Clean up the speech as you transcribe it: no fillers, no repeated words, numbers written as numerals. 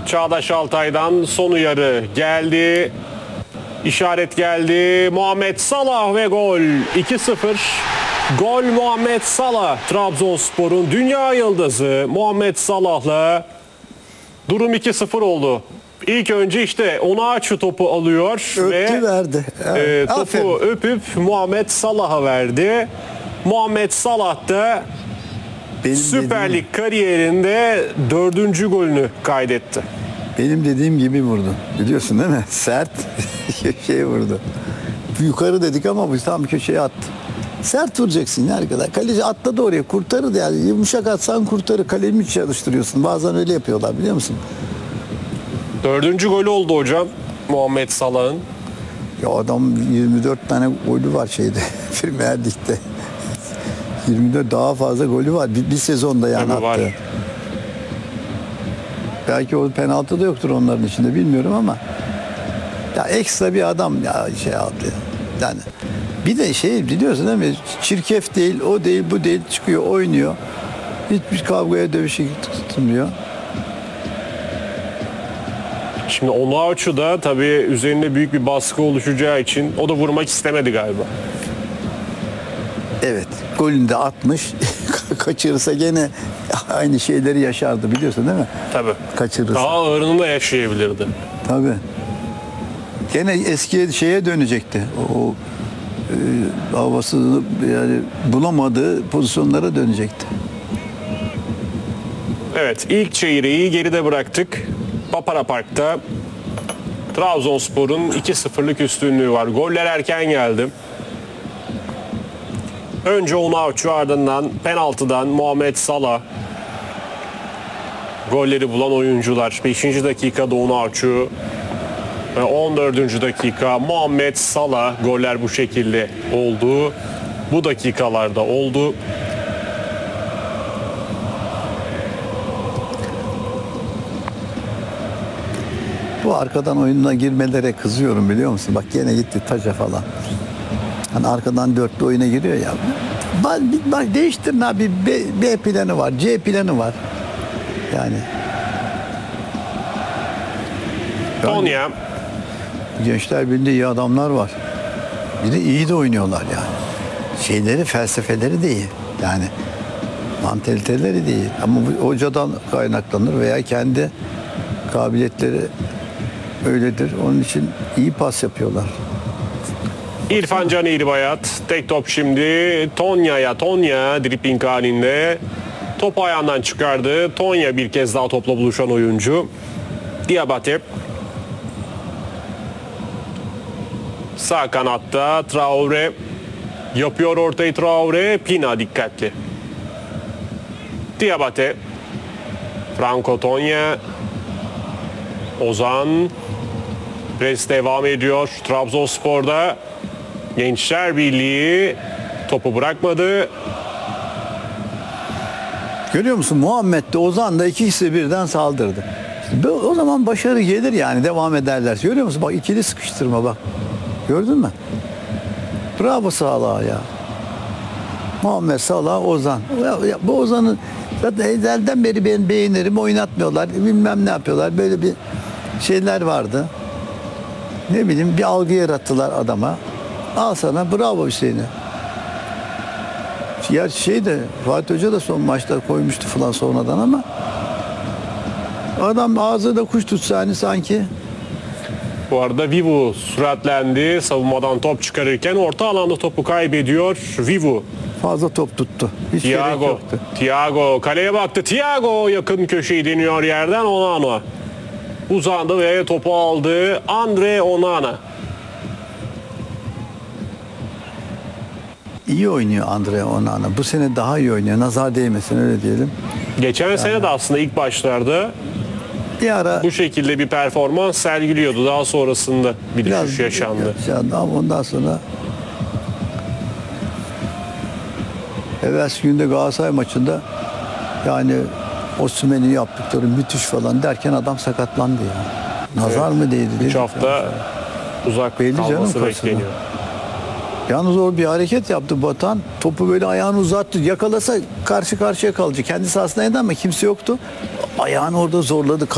Çağdaş Altay'dan son uyarı geldi. İşaret geldi. Muhammed Salah ve gol. 2-0. Gol Muhammed Salah. Trabzonspor'un dünya yıldızı Muhammed Salah'la durum 2-0 oldu. İlk önce işte Onaçu topu alıyor Öptü, ve verdi. topu Aferin. öpüp Muhammed Salah'a verdi. Muhammed Salah da Benim Süper dediğim- Lig kariyerinde 4. golünü kaydetti. Benim dediğim gibi vurdu. Biliyorsun değil mi? Sert şey vurdu. Yukarı dedik ama bu tam köşeye attı. Sert vuracaksın ya arkadaş. Kaleci atladı oraya, kurtarır yani. Yumuşak atsan kurtarır. Kalemi çalıştırıyorsun. Bazen öyle yapıyorlar, biliyor musun? 4. golü oldu hocam Muhammed Salah'ın. Ya adam 24 tane golü var şeyde. Premier Lig'de. 24 daha fazla golü var. Bir sezonda yani Tabii attı. var. Belki o penaltı da yoktur onların içinde, bilmiyorum ama ya ekstra bir adam ya şey aldı. Yani bir de şey biliyorsun değil mi? Çirkef değil, o değil, bu değil, çıkıyor, oynuyor. Hiçbir kavgaya, dövüşe tutmuyor. Şimdi Onaçu da tabii üzerinde büyük bir baskı oluşacağı için o da vurmak istemedi galiba. Evet, golünü de atmış. Kaçırırsa gene aynı şeyleri yaşardı, biliyorsun değil mi? Tabii. Kaçırırsa. Daha ağırını da yaşayabilirdi. Tabii. Gene eski şeye dönecekti. O havasını yani bulamadığı pozisyonlara dönecekti. Evet, ilk çeyreği geride bıraktık. Papara Park'ta Trabzonspor'un 2-0'lık üstünlüğü var. Goller erken geldi. Önce Onaçu, ardından penaltıdan Muhammed Salah. Golleri bulan oyuncular. 5. dakikada Onaçu ve 14. dakika Muhammed Salah. Goller bu şekilde oldu. Bu dakikalarda oldu. Bu arkadan oyununa girmelere kızıyorum, biliyor musun? Bak gene gitti taca falan. Hani arkadan dörtlü oyuna giriyor ya. Bak değiştirin abi. B planı var, C planı var. Yani Tonya. Gençler Birliği'nde iyi adamlar var. Bir de iyi de oynuyorlar yani. Şeyleri, felsefeleri de iyi. Yani mantaliteleri de iyi. Ama bu hocadan kaynaklanır veya kendi kabiliyetleri öyledir. Onun için iyi pas yapıyorlar. İrfan Can İribayat. Tek top şimdi Tonya'ya. Tonya dribbling halinde. Topu ayağından çıkardı. Tonya bir kez daha topla buluşan oyuncu. Diabate. Sağ kanatta Traore. Yapıyor ortayı Traore. Pina dikkatli. Diabate. Franco Tonya. Ozan. Pres devam ediyor. Trabzonspor'da Gençler Birliği topu bırakmadı. Görüyor musun? Muhammed de Ozan da ikisi birden saldırdı. İşte o zaman başarı gelir yani, devam ederler. Görüyor musun? Bak ikili sıkıştırma bak. Gördün mü? Bravo Salah ya. Muhammed Salah, Ozan. Bu Ozan'ın zaten ezelden beri ben beğenirim, oynatmıyorlar. Bilmem ne yapıyorlar. Böyle bir şeyler vardı. Ne bileyim bir algı yarattılar adama. Al sana bravo Hüseyin'e. Ya şey de Fatih Hoca da son maçta koymuştu falan sonradan ama adam ağzında kuş tutsa hani sanki. Bu arada Vivu süratlendi. Savunmadan top çıkarırken orta alanda topu kaybediyor. Vivu. Fazla top tuttu. Hiç gerek Thiago. yoktu. Thiago kaleye baktı. Thiago yakın köşeyi deniyor yerden. Onana. Uzandı ve topu aldı. Andre Onana. İyi oynuyor Andre Onana. Bu sene daha iyi oynuyor. Nazar değmesin, öyle diyelim. Geçen sene de aslında ilk başlarda Bir ara bu şekilde bir performans sergiliyordu. Daha sonrasında bir biraz düşüş yaşandı. ama ondan sonra evvelsi günde Galatasaray maçında yani Osimhen'in yaptıkları müthiş falan derken adam sakatlandı ya. Nazar mı değdi? 3 hafta uzak Belli canım kalması kasına. bekleniyor. Yalnız o bir hareket yaptı Batuhan. Topu böyle ayağını uzattı. Yakalasa karşı karşıya kalacak. Kendi sahasındaydı ama kimse yoktu. Ayağını orada zorladı.